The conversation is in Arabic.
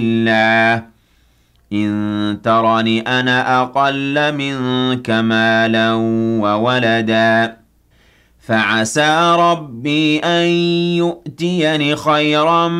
الله إن ترني أنا أقل منك مالا وولدا فعسى ربي أن يؤتيني خيرا